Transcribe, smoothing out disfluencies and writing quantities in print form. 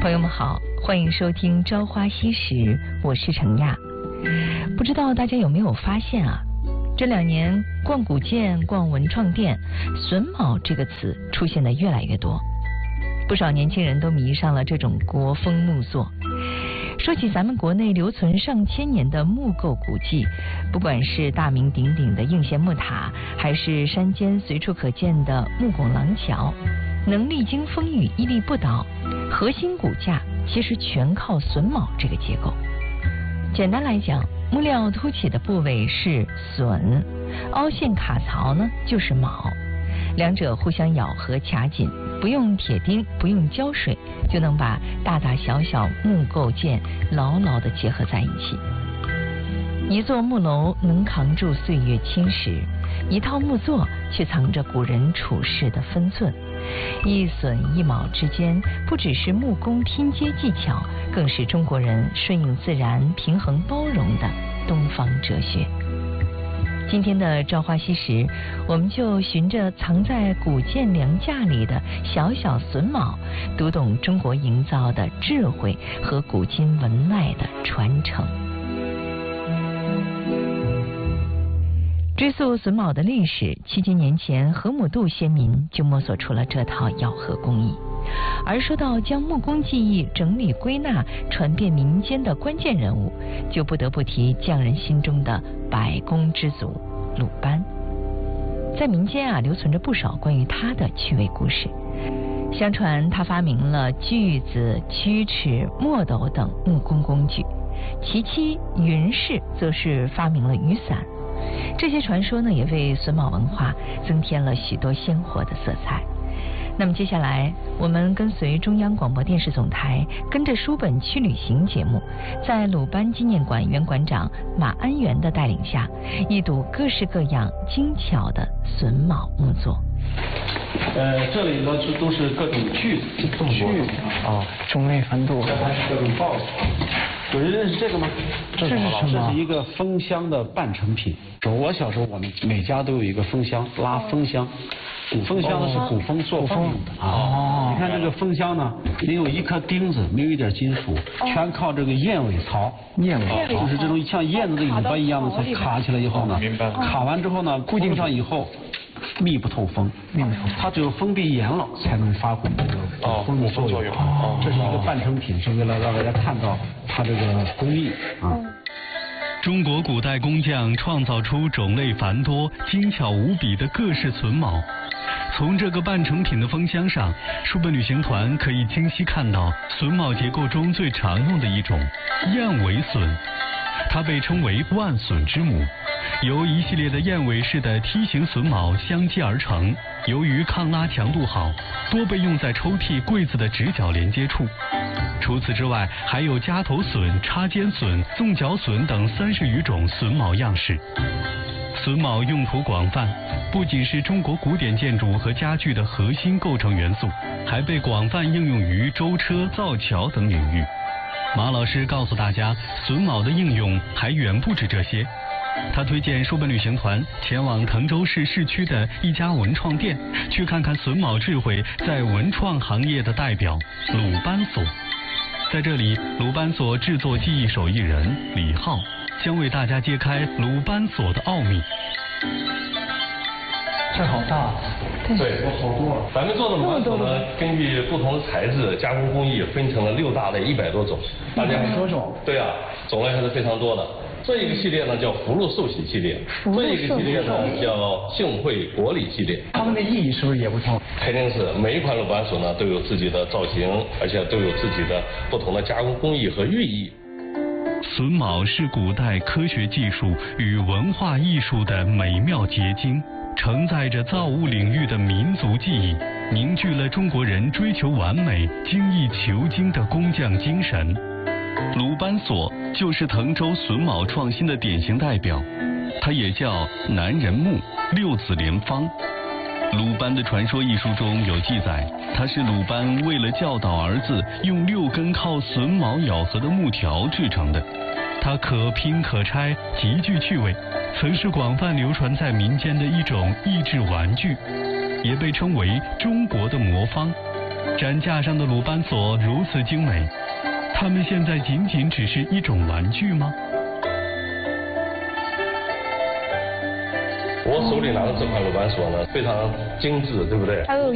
朋友们好，欢迎收听《朝花夕拾》，我是程亚。不知道大家有没有发现啊，这2年逛古建、逛文创店，榫卯这个词出现的越来越多，不少年轻人都迷上了这种国风木作。说起咱们国内留存上千年的木构古迹，不管是大名鼎鼎的应县木塔，还是山间随处可见的木拱廊桥，能历经风雨屹立不倒，核心骨架其实全靠榫卯这个结构。简单来讲，木料凸起的部位是榫，凹陷卡槽呢就是卯，两者互相咬合卡紧，不用铁钉，不用胶水，就能把大大小小木构件牢牢地结合在一起。一座木楼能扛住岁月侵蚀，一套木作却藏着古人处世的分寸。一榫一卯之间，不只是木工拼接技巧，更是中国人顺应自然、平衡包容的东方哲学。今天的朝花夕拾，我们就循着藏在古建梁架里的小小榫卯，读懂中国营造的智慧和古今文脉的传承。追溯榫卯的历史，7000年前河姆渡先民就摸索出了这套咬合工艺。而说到将木工技艺整理归纳传遍民间的关键人物，就不得不提匠人心中的百工之祖鲁班。在民间留存着不少关于他的趣味故事。相传他发明了锯子、锯齿、墨斗等木工工具，其妻云氏则是发明了雨伞。这些传说呢，也为榫卯文化增添了许多鲜活的色彩。那么接下来，我们跟随中央广播电视总台，跟着书本去旅行节目，在鲁班纪念馆原馆长马安元的带领下，一睹各式各样精巧的榫卯木作。 这里呢都是各种锯子，这么多种类繁多。 这还是各种刨子。有人认识这个吗？ 这是什么？ 这是一个风箱的半成品。我小时候，我们每家都有一个风箱，拉风箱。风箱呢是鼓风做饭用的你看这个风箱呢，没有一颗钉子，没有一点金属，全靠这个燕尾槽。 燕尾槽就是这种像燕子的尾巴一样的才卡起来以后呢，卡完之后呢，固定上以后。密不透风，它只有封闭严了才能发挥这个风的作用。这是一个半成品，是为了让大家看到它这个工艺中国古代工匠创造出种类繁多、精巧无比的各式榫卯。从这个半成品的风箱上，书本旅行团可以清晰看到榫卯结构中最常用的一种燕尾榫，它被称为万榫之母。由一系列的燕尾式的梯形榫卯相接而成，由于抗拉强度好，多被用在抽屉、柜子的直角连接处。除此之外，还有夹头榫、插尖榫、纵角榫等30余种榫卯样式。榫卯用途广泛，不仅是中国古典建筑和家具的核心构成元素，还被广泛应用于舟车、造桥等领域。马老师告诉大家，榫卯的应用还远不止这些。他推荐书本旅行团前往滕州市市区的一家文创店，去看看榫卯智慧在文创行业的代表鲁班所。在这里，鲁班所制作技艺手艺人李浩将为大家揭开鲁班所的奥秘。 这好大， 对， 好多。 咱们做的鲁班锁呢，根据不同的材质、加工工艺，分成了6大类100多种。大家 100多种？ 对啊，种类还是非常多的。这一个系列呢叫福禄寿喜系列，这一个系列呢叫幸会国礼系列。 它们的意义是不是也不同？ 肯定是，每一款鲁班锁呢都有自己的造型，而且都有自己的不同的加工工艺和寓意。 榫卯是古代科学技术与文化艺术的美妙结晶，承载着造物领域的民族记忆，凝聚了中国人追求完美、精益求精的工匠精神。鲁班锁就是滕州榫卯创新的典型代表，它也叫南人木、6子连方。鲁班的传说艺术中有记载，它是鲁班为了教导儿子，用6根靠榫卯咬合的木条制成的。它可拼可拆，极具趣味，曾是广泛流传在民间的一种益智玩具，也被称为中国的魔方。 展架上的鲁班锁如此精美，它们现在仅仅只是一种玩具吗？ 我手里拿的这款鲁班锁呢，非常精致，对不对？